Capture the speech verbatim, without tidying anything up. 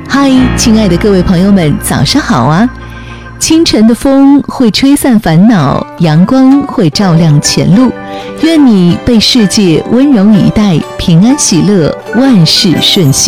嗨，亲爱的各位朋友们，早上好啊！清晨的风会吹散烦恼，阳光会照亮前路。愿你被世界温柔以待，平安喜乐，万事顺心。